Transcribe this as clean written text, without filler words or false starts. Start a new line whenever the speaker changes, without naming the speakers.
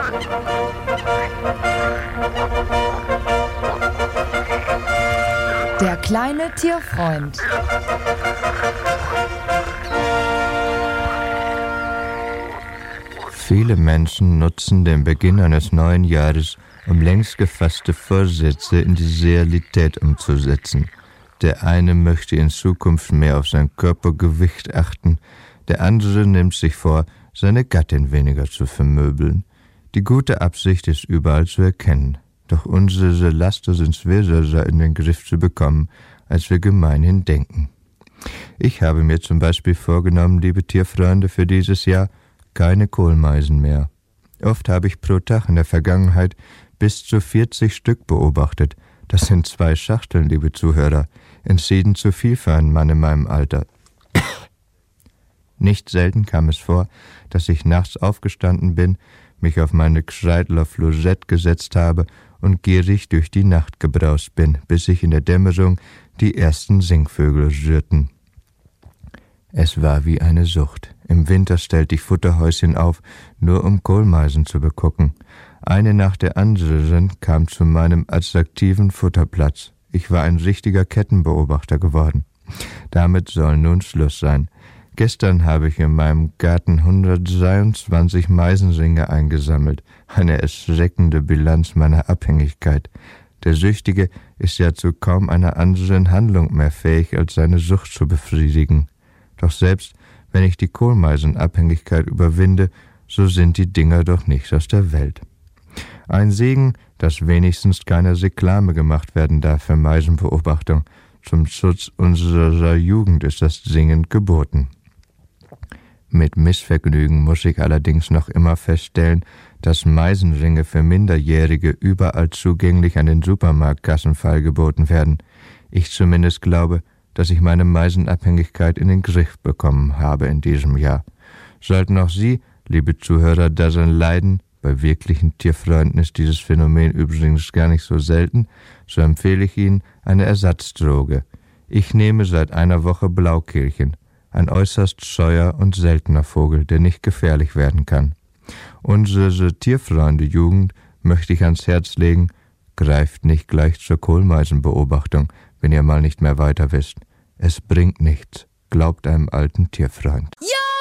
Der kleine Tierfreund.
Viele Menschen nutzen den Beginn eines neuen Jahres, um längst gefasste Vorsätze in die Realität umzusetzen. Der eine möchte in Zukunft mehr auf sein Körpergewicht achten, der andere nimmt sich vor, seine Gattin weniger zu vermöbeln. Die gute Absicht ist überall zu erkennen, doch unsere Laster sind schwerer in den Griff zu bekommen, als wir gemeinhin denken. Ich habe mir zum Beispiel vorgenommen, liebe Tierfreunde, für dieses Jahr keine Kohlmeisen mehr. Oft habe ich pro Tag in der Vergangenheit bis zu 40 Stück beobachtet. Das sind 2 Schachteln, liebe Zuhörer. Entschieden zu viel für einen Mann in meinem Alter. Nicht selten kam es vor, dass ich nachts aufgestanden bin, mich auf meine Kreidler Flosette gesetzt habe und gierig durch die Nacht gebraust bin, bis sich in der Dämmerung die ersten Singvögel rührten. Es war wie eine Sucht. Im Winter stellte ich Futterhäuschen auf, nur um Kohlmeisen zu begucken. Eine nach der anderen kam zu meinem attraktiven Futterplatz. Ich war ein richtiger Kettenbeobachter geworden. Damit soll nun Schluss sein. Gestern habe ich in meinem Garten 123 Meisenringe eingesammelt. Eine erschreckende Bilanz meiner Abhängigkeit. Der Süchtige ist ja zu kaum einer anderen Handlung mehr fähig, als seine Sucht zu befriedigen. Doch selbst wenn ich die Kohlmeisenabhängigkeit überwinde, so sind die Dinger doch nicht aus der Welt. Ein Segen, dass wenigstens keine Reklame gemacht werden darf für Meisenbeobachtung. Zum Schutz unserer Jugend ist das dringend geboten. Mit Missvergnügen muss ich allerdings noch immer feststellen, dass Meisenringe für Minderjährige überall zugänglich an den Supermarktkassen feilgeboten werden. Ich zumindest glaube, dass ich meine Meisenabhängigkeit in den Griff bekommen habe in diesem Jahr. Sollten auch Sie, liebe Zuhörer, daran leiden, bei wirklichen Tierfreunden ist dieses Phänomen übrigens gar nicht so selten, so empfehle ich Ihnen eine Ersatzdroge. Ich nehme seit einer Woche Blaukehlchen, ein äußerst scheuer und seltener Vogel, der nicht gefährlich werden kann. Unsere Tierfreunde-Jugend möchte ich ans Herz legen, greift nicht gleich zur Kohlmeisenbeobachtung, wenn ihr mal nicht mehr weiter wisst. Es bringt nichts, glaubt einem alten Tierfreund.
Ja!